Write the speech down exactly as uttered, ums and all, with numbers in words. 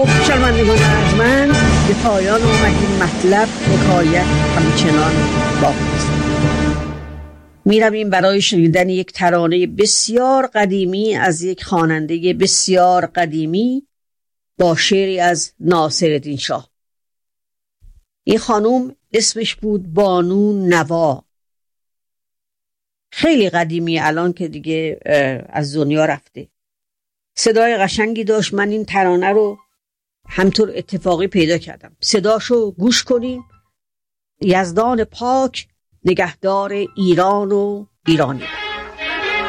شنوندگان ارجمند، به پایان آمد این مطلب. حکایت همچنان باقی است. می رویم برای شنیدن یک ترانه بسیار قدیمی از یک خواننده بسیار قدیمی با شعری از ناصرالدین شاه. این خانوم اسمش بود بانو نوا. خیلی قدیمی، الان که دیگه از دنیا رفته. صدای قشنگی داشت. من این ترانه رو همطور اتفاقی پیدا کردم. صداشو گوش کنیم. یزدان پاک نگهدار ایران و ایرانی.